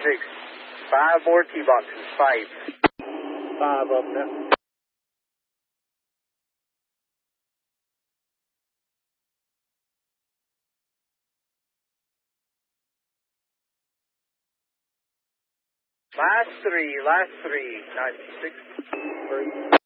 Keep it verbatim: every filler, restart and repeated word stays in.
ninety-six. Five more T-boxes. Five. Five up now. Last three. Last three. ninety-six. Three.